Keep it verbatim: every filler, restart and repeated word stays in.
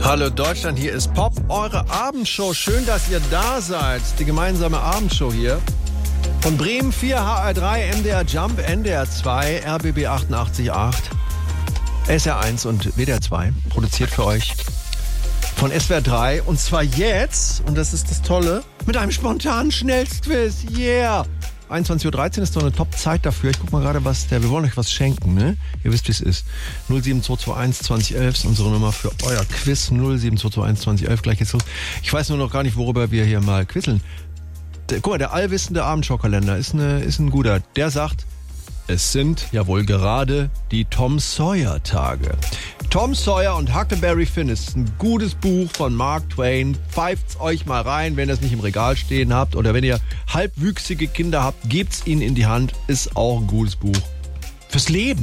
Hallo Deutschland, hier ist Pop, eure Abendshow. Schön, dass ihr da seid. Die gemeinsame Abendshow hier. Von Bremen vier, H R drei, M D R Jump, N D R zwei, R B B achtundachtzig Komma acht, S R eins und W D R zwei. Produziert für euch von S W R drei. Und zwar jetzt, und das ist das Tolle, mit einem spontanen Schnellstquiz. Yeah! einundzwanzig Uhr dreizehn ist doch eine Top-Zeit dafür. Ich guck mal gerade, was der... Wir wollen euch was schenken, ne? Ihr wisst, wie es ist. null sieben zwei zwei eins zwanzig elf ist unsere Nummer für euer Quiz. null sieben zwei zwei eins zwanzig elf, gleich geht's los. Ich weiß nur noch gar nicht, worüber wir hier mal quizzeln. Der, guck mal, der allwissende Abendschau-Kalender ist, eine, ist ein guter. Der sagt, es sind ja wohl gerade die Tom Sawyer-Tage. Tom Sawyer und Huckleberry Finn ist ein gutes Buch von Mark Twain. Pfeift's euch mal rein, wenn ihr es nicht im Regal stehen habt. Oder wenn ihr halbwüchsige Kinder habt, gebt's ihnen in die Hand. Ist auch ein gutes Buch fürs Leben.